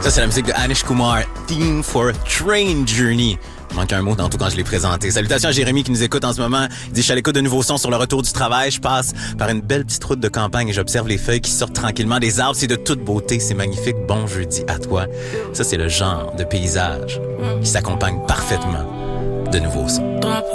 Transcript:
Ça, c'est la musique de Anish Kumar, Theme for Train Journey. Il manque un mot tantôt quand je l'ai présenté. Salutations à Jérémy qui nous écoute en ce moment. Il dit, je suis à l'écoute de nouveaux sons sur le retour du travail. Je passe par une belle petite route de campagne et j'observe les feuilles qui sortent tranquillement des arbres. C'est de toute beauté. C'est magnifique. Bon jeudi à toi. Ça, c'est le genre de paysage qui s'accompagne parfaitement de nouveaux sons.